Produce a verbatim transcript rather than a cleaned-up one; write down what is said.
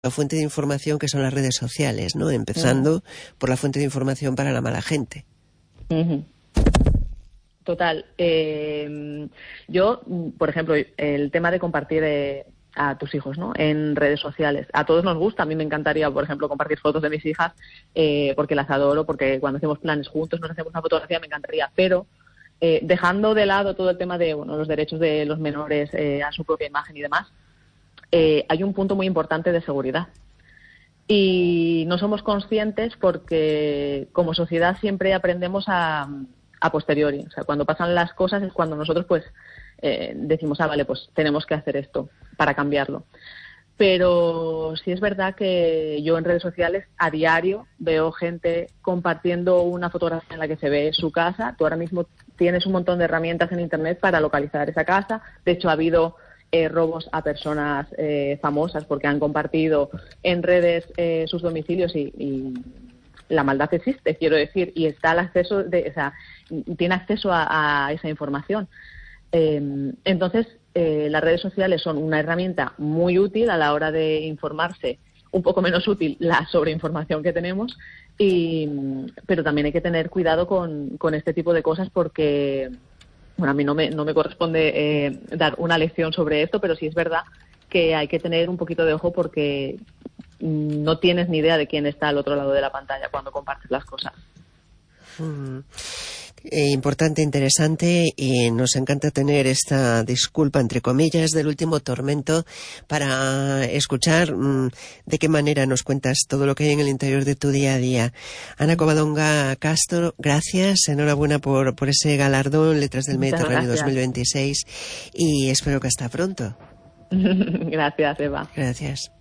la fuente de información que son las redes sociales, ¿no? Empezando uh-huh. por la fuente de información para la mala gente. Uh-huh. Total. Eh, yo, por ejemplo, el tema de compartir eh, a tus hijos, ¿no? En redes sociales. A todos nos gusta. A mí me encantaría, por ejemplo, compartir fotos de mis hijas eh, porque las adoro, porque cuando hacemos planes juntos nos hacemos una fotografía, me encantaría. Pero eh, dejando de lado todo el tema de bueno, los derechos de los menores eh, a su propia imagen y demás, Eh, hay un punto muy importante de seguridad y no somos conscientes porque como sociedad siempre aprendemos a, a posteriori, o sea, cuando pasan las cosas es cuando nosotros pues eh, decimos, ah, vale, pues tenemos que hacer esto para cambiarlo. Pero sí es verdad que yo en redes sociales a diario veo gente compartiendo una fotografía en la que se ve su casa. Tú ahora mismo tienes un montón de herramientas en internet para localizar esa casa. De hecho, ha habido Eh, robos a personas eh, famosas porque han compartido en redes eh, sus domicilios y, y la maldad existe, quiero decir, y está el acceso de, o sea, tiene acceso a, a esa información. Eh, entonces, eh, las redes sociales son una herramienta muy útil a la hora de informarse, un poco menos útil la sobreinformación que tenemos, y, pero también hay que tener cuidado con, con este tipo de cosas porque bueno, a mí no me, no me corresponde eh, dar una lección sobre esto, pero sí es verdad que hay que tener un poquito de ojo porque no tienes ni idea de quién está al otro lado de la pantalla cuando compartes las cosas. Mm. Eh, importante, interesante, y nos encanta tener esta disculpa, entre comillas, del último tormento para escuchar mmm, de qué manera nos cuentas todo lo que hay en el interior de tu día a día. Ana Covadonga Castro, gracias, enhorabuena por, por ese galardón Letras del Mediterráneo dos mil veintiséis y espero que hasta pronto. Gracias, Eva. Gracias.